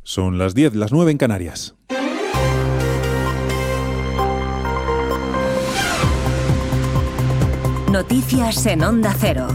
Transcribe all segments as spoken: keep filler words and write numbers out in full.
Son las diez, las nueve en Canarias. Noticias en Onda Cero.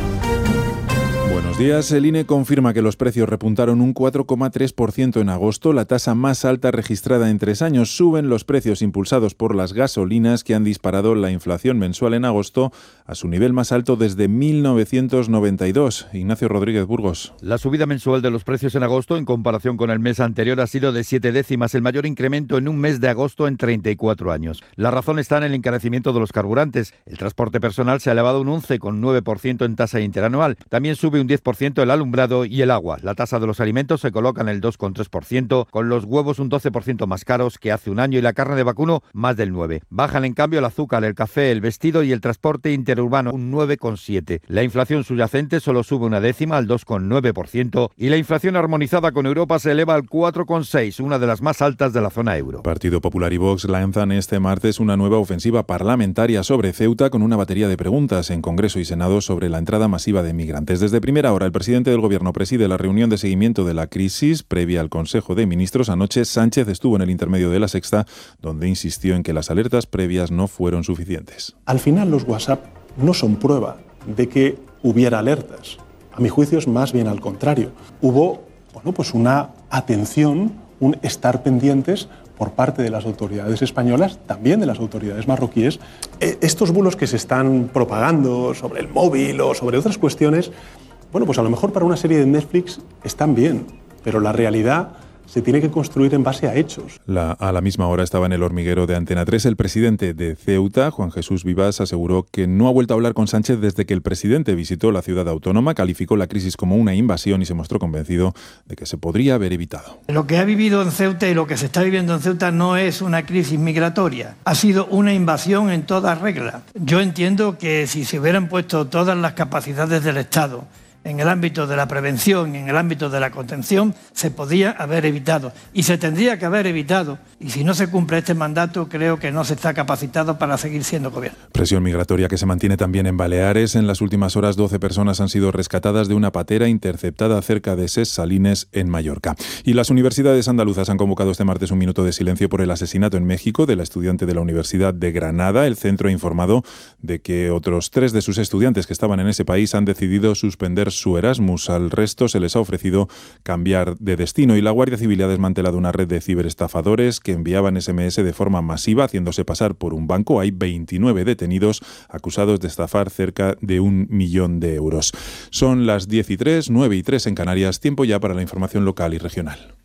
Buenos días. El I N E confirma que los precios repuntaron un cuatro coma tres por ciento en agosto, la tasa más alta registrada en tres años. Suben los precios impulsados por las gasolinas, que han disparado la inflación mensual en agosto a su nivel más alto desde mil novecientos noventa y dos. Ignacio Rodríguez Burgos. La subida mensual de los precios en agosto, en comparación con el mes anterior, ha sido de siete décimas, el mayor incremento en un mes de agosto en treinta y cuatro años. La razón está en el encarecimiento de los carburantes. El transporte personal se ha elevado un once coma nueve por ciento en tasa interanual. También sube un diez por ciento el alumbrado y el agua. La tasa de los alimentos se coloca en el dos coma tres por ciento, con los huevos un doce por ciento más caros que hace un año y la carne de vacuno más del nueve por ciento. Bajan en cambio el azúcar, el café, el vestido y el transporte interurbano un nueve coma siete por ciento. La inflación subyacente solo sube una décima al dos coma nueve por ciento y la inflación armonizada con Europa se eleva al cuatro coma seis por ciento, una de las más altas de la zona euro. Partido Popular y Vox lanzan este martes una nueva ofensiva parlamentaria sobre Ceuta con una batería de preguntas en Congreso y Senado sobre la entrada masiva de migrantes. Desde primera hora, el presidente del Gobierno preside la reunión de seguimiento de la crisis previa al Consejo de Ministros. Anoche Sánchez estuvo en el intermedio de La Sexta, donde insistió en que las alertas previas no fueron suficientes. Al final los WhatsApp no son prueba de que hubiera alertas. A mi juicio es más bien al contrario. Hubo, bueno, pues una atención, un estar pendientes por parte de las autoridades españolas, también de las autoridades marroquíes. Estos bulos que se están propagando sobre el móvil o sobre otras cuestiones, bueno, pues a lo mejor para una serie de Netflix están bien, pero la realidad se tiene que construir en base a hechos. La, a la misma hora estaba en el hormiguero de Antena tres. El presidente de Ceuta, Juan Jesús Vivas, aseguró que no ha vuelto a hablar con Sánchez desde que el presidente visitó la ciudad autónoma, calificó la crisis como una invasión y se mostró convencido de que se podría haber evitado. Lo que ha vivido en Ceuta y lo que se está viviendo en Ceuta no es una crisis migratoria, ha sido una invasión en toda regla. Yo entiendo que si se hubieran puesto todas las capacidades del Estado en el ámbito de la prevención y en el ámbito de la contención, se podía haber evitado y se tendría que haber evitado. Y si no se cumple este mandato, creo que no se está capacitado para seguir siendo gobierno. Presión migratoria que se mantiene también en Baleares. En las últimas horas, doce personas han sido rescatadas de una patera interceptada cerca de Ses Salines, en Mallorca. Y las universidades andaluzas han convocado este martes un minuto de silencio por el asesinato en México de la estudiante de la Universidad de Granada. El centro ha informado de que otros tres de sus estudiantes que estaban en ese país han decidido suspender su Erasmus. Al resto se les ha ofrecido cambiar de destino y la Guardia Civil ha desmantelado una red de ciberestafadores que enviaban ese eme ese de forma masiva haciéndose pasar por un banco. Hay veintinueve detenidos acusados de estafar cerca de un millón de euros. Son las diez y tres, nueve y tres en Canarias. Tiempo ya para la información local y regional.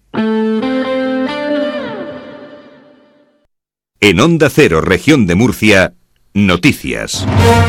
En Onda Cero, región de Murcia, noticias.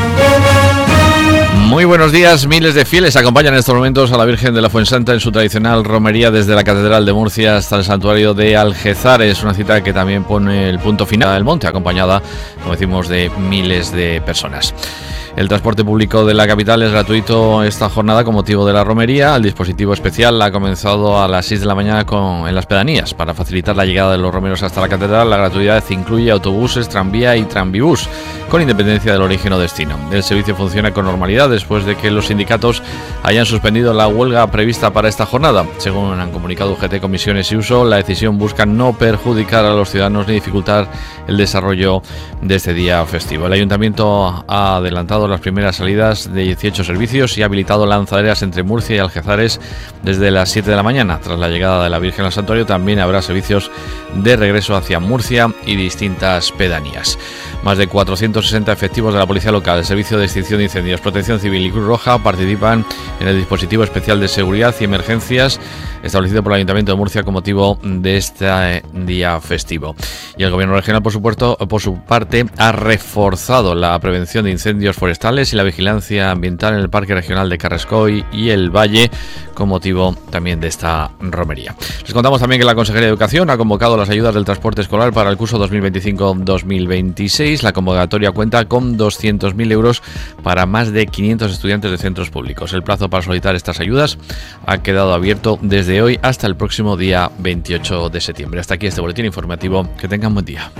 Muy buenos días. Miles de fieles acompañan en estos momentos a la Virgen de la Fuensanta en su tradicional romería desde la Catedral de Murcia hasta el santuario de Algezares. Una cita que también pone el punto final del monte, acompañada, como decimos, de miles de personas. El transporte público de la capital es gratuito esta jornada con motivo de la romería. El dispositivo especial ha comenzado a las seis de la mañana con, en las pedanías. Para facilitar la llegada de los romeros hasta la catedral, la gratuidad incluye autobuses, tranvía y tranvibús, con independencia del origen o destino. El servicio funciona con normalidad después de que los sindicatos hayan suspendido la huelga prevista para esta jornada. Según han comunicado U G T, Comisiones y Uso, la decisión busca no perjudicar a los ciudadanos ni dificultar el desarrollo de este día festivo. El Ayuntamiento ha adelantado las primeras salidas de dieciocho servicios y ha habilitado lanzaderas entre Murcia y Algezares desde las siete de la mañana. Tras la llegada de la Virgen al santuario, también habrá servicios de regreso hacia Murcia y distintas pedanías. Más de cuatrocientos sesenta efectivos de la Policía Local, el Servicio de Extinción de Incendios, Protección Civil y Cruz Roja participan en el dispositivo especial de seguridad y emergencias establecido por el Ayuntamiento de Murcia con motivo de este día festivo. Y el Gobierno regional, por supuesto, por su parte, ha reforzado la prevención de incendios forestales y la vigilancia ambiental en el Parque Regional de Carrascoy y el Valle con motivo también de esta romería. Les contamos también que la Consejería de Educación ha convocado las ayudas del transporte escolar para el curso dos mil veinticinco dos mil veintiséis. La convocatoria cuenta con doscientos mil euros para más de quinientos estudiantes de centros públicos. El plazo para solicitar estas ayudas ha quedado abierto desde hoy hasta el próximo día veintiocho de septiembre. Hasta aquí este boletín informativo. Que tengan buen día.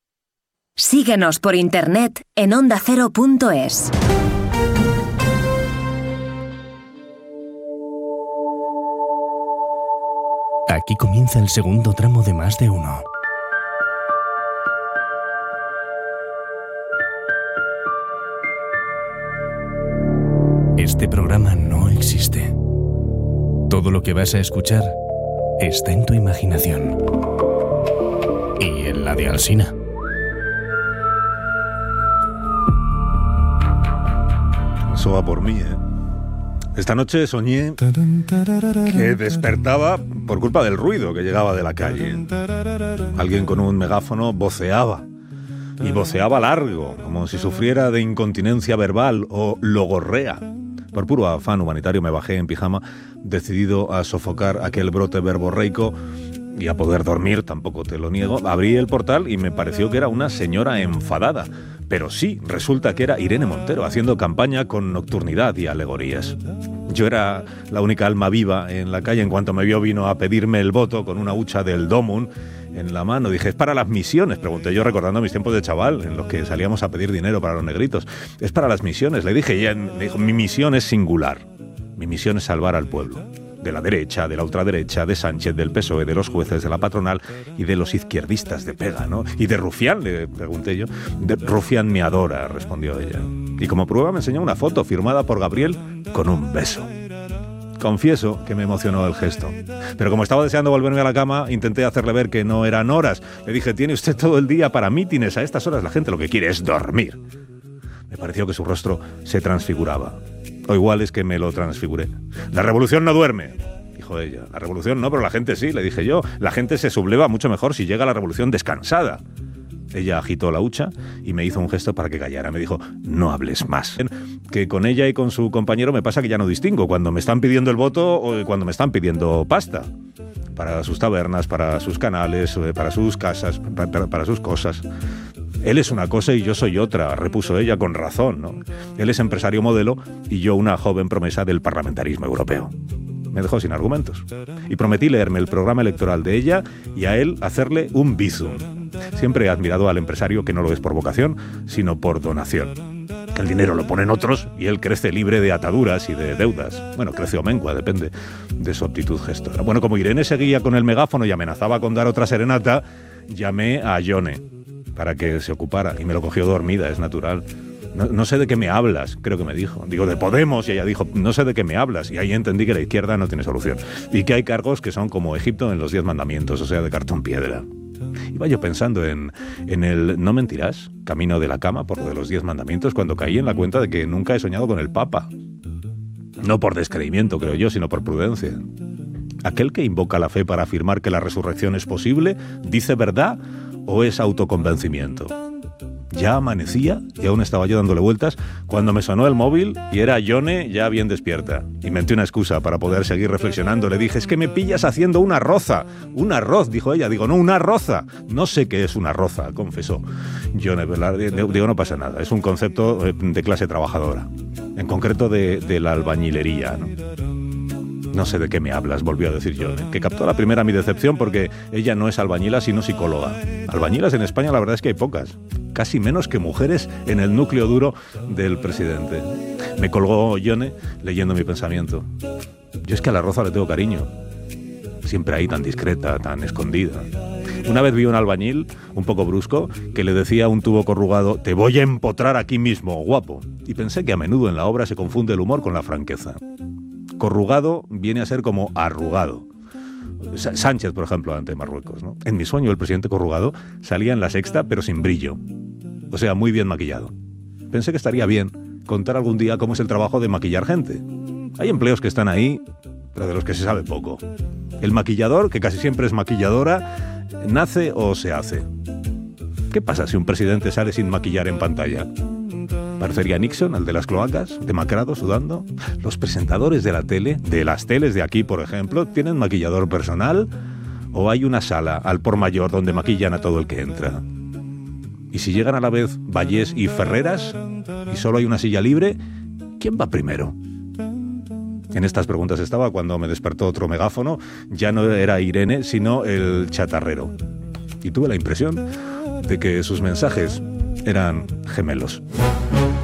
Síguenos por internet en onda cero punto es. Aquí comienza el segundo tramo de Más de Uno. Este programa no existe. Todo lo que vas a escuchar está en tu imaginación. Y en la de Alsina. Eso va por mí, ¿eh? Esta noche soñé que despertaba por culpa del ruido que llegaba de la calle. Alguien con un megáfono voceaba. Y voceaba largo, como si sufriera de incontinencia verbal o logorrea. Por puro afán humanitario me bajé en pijama, decidido a sofocar aquel brote verborreico y a poder dormir, tampoco te lo niego. Abrí el portal y me pareció que era una señora enfadada. Pero sí, resulta que era Irene Montero, haciendo campaña con nocturnidad y alegorías. Yo era la única alma viva en la calle. En cuanto me vio, vino a pedirme el voto con una hucha del Domun en la mano. Dije, ¿es para las misiones? Pregunté yo, recordando mis tiempos de chaval, en los que salíamos a pedir dinero para los negritos. Es para las misiones. Le dije, y ella me dijo, mi misión es singular. Mi misión es salvar al pueblo. De la derecha, de la ultraderecha, de Sánchez, del P S O E, de los jueces, de la patronal y de los izquierdistas de pega, ¿no? Y de Rufián, le pregunté yo. De Rufián me adora, respondió ella. Y como prueba me enseñó una foto firmada por Gabriel con un beso. Confieso que me emocionó el gesto. Pero como estaba deseando volverme a la cama, intenté hacerle ver que no eran horas. Le dije, tiene usted todo el día para mítines. A estas horas la gente lo que quiere es dormir. Me pareció que su rostro se transfiguraba. O igual es que me lo transfiguré. La revolución no duerme, dijo ella. La revolución no, pero la gente sí, le dije yo. La gente se subleva mucho mejor si llega a la revolución descansada. Ella agitó la hucha y me hizo un gesto para que callara. Me dijo, no hables más. Que con ella y con su compañero me pasa que ya no distingo cuando me están pidiendo el voto o cuando me están pidiendo pasta. Para sus tabernas, para sus canales, para sus casas, para, para sus cosas. Él es una cosa y yo soy otra, repuso ella con razón, ¿no? Él es empresario modelo y yo una joven promesa del parlamentarismo europeo. Me dejó sin argumentos. Y prometí leerme el programa electoral de ella y a él hacerle un bizum. Siempre he admirado al empresario que no lo es por vocación, sino por donación. Que el dinero lo ponen otros y él crece libre de ataduras y de deudas. Bueno, crece o mengua, depende de su aptitud gestora. Bueno, como Irene seguía con el megáfono y amenazaba con dar otra serenata, llamé a Yone para que se ocupara y me lo cogió dormida, es natural. No, no sé de qué me hablas, creo que me dijo. Digo, de Podemos, y ella dijo, no sé de qué me hablas. Y ahí entendí que la izquierda no tiene solución. Y que hay cargos que son como Egipto en los diez mandamientos, o sea, de cartón piedra. Iba yo pensando en, en el no mentirás, camino de la cama por lo de los diez mandamientos, cuando caí en la cuenta de que nunca he soñado con el Papa. No por descreimiento, creo yo, sino por prudencia. Aquel que invoca la fe para afirmar que la resurrección es posible, ¿dice verdad o es autoconvencimiento? Ya amanecía y aún estaba yo dándole vueltas cuando me sonó el móvil y era Yone ya bien despierta. Inventé una excusa para poder seguir reflexionando. Le dije, es que me pillas haciendo una roza. Un arroz, dijo ella. Digo, no, una roza. No sé qué es una roza, confesó Yone. Digo, no pasa nada. Es un concepto de clase trabajadora. En concreto de, de la albañilería, ¿no? No sé de qué me hablas, volvió a decir Yone, que captó a la primera mi decepción porque ella no es albañila sino psicóloga. Albañilas en España la verdad es que hay pocas, casi menos que mujeres en el núcleo duro del presidente. Me colgó Yone leyendo mi pensamiento. Yo es que a la roza le tengo cariño, siempre ahí tan discreta, tan escondida. Una vez vi un albañil, un poco brusco, que le decía a un tubo corrugado, te voy a empotrar aquí mismo, guapo. Y pensé que a menudo en la obra se confunde el humor con la franqueza. Corrugado viene a ser como arrugado. Sánchez, por ejemplo, ante Marruecos, ¿no? En mi sueño el presidente corrugado salía en La Sexta, pero sin brillo. O sea, muy bien maquillado. Pensé que estaría bien contar algún día cómo es el trabajo de maquillar gente. Hay empleos que están ahí, pero de los que se sabe poco. El maquillador, que casi siempre es maquilladora, ¿nace o se hace? ¿Qué pasa si un presidente sale sin maquillar en pantalla? ¿Parecería Nixon, el de las cloacas, demacrado, sudando? Los presentadores de la tele, de las teles de aquí, por ejemplo, ¿tienen maquillador personal? ¿O hay una sala al por mayor donde maquillan a todo el que entra? Y si llegan a la vez Vallés y Ferreras, y solo hay una silla libre, ¿quién va primero? En estas preguntas estaba cuando me despertó otro megáfono. Ya no era Irene, sino el chatarrero. Y tuve la impresión de que sus mensajes eran gemelos.